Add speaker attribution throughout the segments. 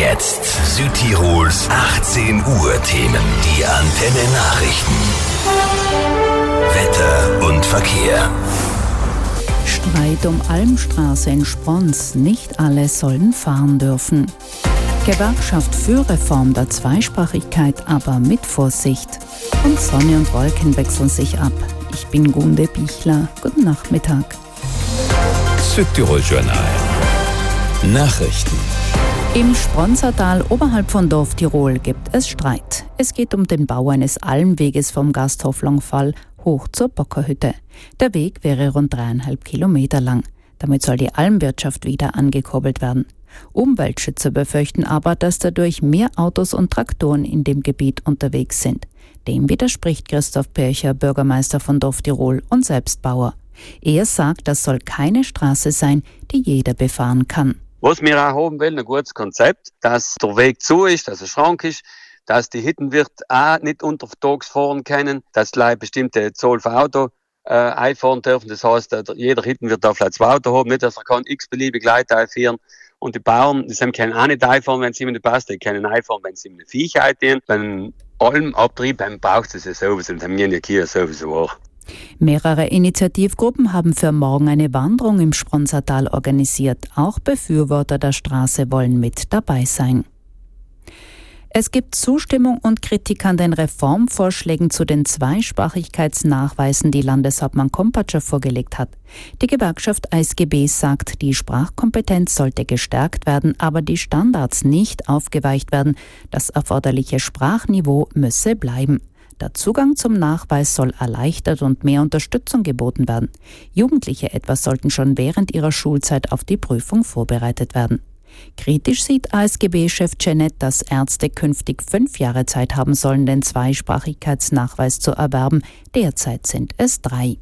Speaker 1: jetzt Südtirols 18 Uhr Themen. Die Antenne Nachrichten. Wetter und Verkehr.
Speaker 2: Streit um Almstraße in Sprons. Nicht alle sollen fahren dürfen. Gewerkschaft für Reform der Zweisprachigkeit, aber mit Vorsicht. Und Sonne und Wolken wechseln sich ab. Ich bin Gunde Bichler. Guten Nachmittag.
Speaker 3: Südtirol Journal. Nachrichten.
Speaker 2: Im Spronsertal oberhalb von Dorf Tirol gibt es Streit. Es geht um den Bau eines Almweges vom Gasthof Longfall hoch zur Bockerhütte. Der Weg wäre rund 3,5 Kilometer lang. Damit soll die Almwirtschaft wieder angekurbelt werden. Umweltschützer befürchten aber, dass dadurch mehr Autos und Traktoren in dem Gebiet unterwegs sind. Dem widerspricht Christoph Pircher, Bürgermeister von Dorf Tirol und Selbstbauer. Er sagt, das soll keine Straße sein, die jeder befahren kann.
Speaker 4: Was wir auch haben wollen, ein gutes Konzept, dass der Weg zu ist, dass es schrank ist, dass die Hittenwirt auch nicht untertags fahren können, dass gleich bestimmte Zahl für Auto einfahren dürfen. Das heißt, jeder Hittenwirt darf vielleicht 2 Auto haben, nicht, dass er kann x-beliebige Leute einfahren. Und die Bauern, die können auch nicht einfahren, wenn es ihnen nicht passt, die können einfahren, wenn sie ihm eine Viech einziehen. Beim Almabtrieb, beim braucht es ja sowieso, und haben wir hier sowieso auch.
Speaker 2: Mehrere Initiativgruppen haben für morgen eine Wanderung im Spronsertal organisiert. Auch Befürworter der Straße wollen mit dabei sein. Es gibt Zustimmung und Kritik an den Reformvorschlägen zu den Zweisprachigkeitsnachweisen, die Landeshauptmann Kompatscher vorgelegt hat. Die Gewerkschaft ASGB sagt, die Sprachkompetenz sollte gestärkt werden, aber die Standards nicht aufgeweicht werden. Das erforderliche Sprachniveau müsse bleiben. Der Zugang zum Nachweis soll erleichtert und mehr Unterstützung geboten werden. Jugendliche etwa sollten schon während ihrer Schulzeit auf die Prüfung vorbereitet werden. Kritisch sieht ASGB-Chef Jeanette, dass Ärzte künftig 5 Jahre Zeit haben sollen, den Zweisprachigkeitsnachweis zu erwerben. Derzeit sind es 3.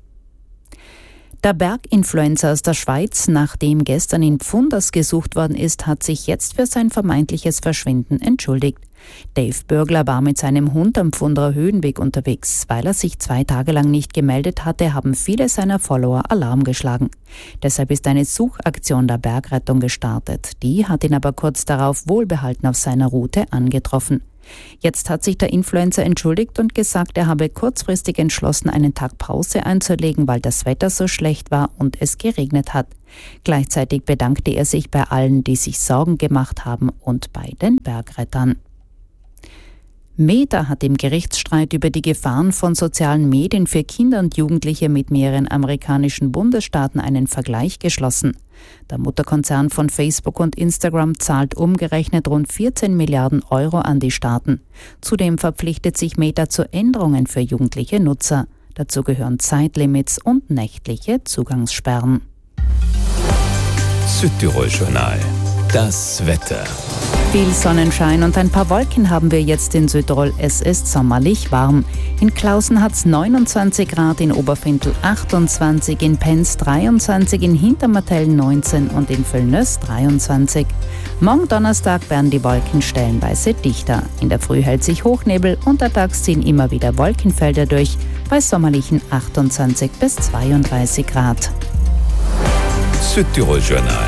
Speaker 2: Der Berginfluencer aus der Schweiz, nach dem gestern in Pfunders gesucht worden ist, hat sich jetzt für sein vermeintliches Verschwinden entschuldigt. Dave Bürgler war mit seinem Hund am Pfunderer Höhenweg unterwegs. Weil er sich 2 Tage lang nicht gemeldet hatte, haben viele seiner Follower Alarm geschlagen. Deshalb ist eine Suchaktion der Bergrettung gestartet. Die hat ihn aber kurz darauf wohlbehalten auf seiner Route angetroffen. Jetzt hat sich der Influencer entschuldigt und gesagt, er habe kurzfristig entschlossen, einen Tag Pause einzulegen, weil das Wetter so schlecht war und es geregnet hat. Gleichzeitig bedankte er sich bei allen, die sich Sorgen gemacht haben, und bei den Bergrettern. Meta hat im Gerichtsstreit über die Gefahren von sozialen Medien für Kinder und Jugendliche mit mehreren amerikanischen Bundesstaaten einen Vergleich geschlossen. Der Mutterkonzern von Facebook und Instagram zahlt umgerechnet rund 14 Milliarden Euro an die Staaten. Zudem verpflichtet sich Meta zu Änderungen für jugendliche Nutzer. Dazu gehören Zeitlimits und nächtliche Zugangssperren.
Speaker 3: Südtirol Journal. Das Wetter.
Speaker 2: Viel Sonnenschein und ein paar Wolken haben wir jetzt in Südtirol. Es ist sommerlich warm. In Klausen hat es 29 Grad, in Oberfintel 28, in Penz 23, in Hintermartell 19 und in Völlnöss 23. Morgen Donnerstag werden die Wolken stellenweise dichter. In der Früh hält sich Hochnebel, untertags ziehen immer wieder Wolkenfelder durch, bei sommerlichen 28 bis 32 Grad.
Speaker 3: Südtirol Journal.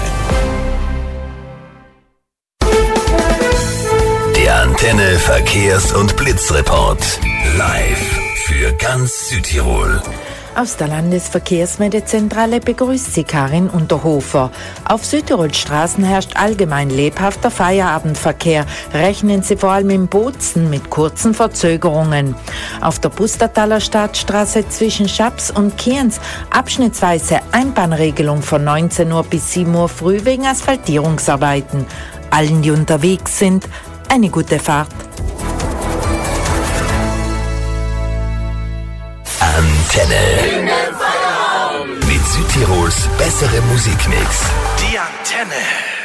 Speaker 1: Der Antenne Verkehrs- und Blitzreport. Live für ganz Südtirol.
Speaker 5: Aus der Landesverkehrsmeldezentrale begrüßt Sie Karin Unterhofer. Auf Südtirols Straßen herrscht allgemein lebhafter Feierabendverkehr. Rechnen Sie vor allem in Bozen mit kurzen Verzögerungen. Auf der Pustertaler Stadtstraße zwischen Schaps und Kienz abschnittsweise Einbahnregelung von 19 Uhr bis 7 Uhr früh wegen Asphaltierungsarbeiten. Allen, die unterwegs sind, eine gute Fahrt.
Speaker 1: Antenne. Mit Südtirols bessere Musikmix.
Speaker 6: Die Antenne.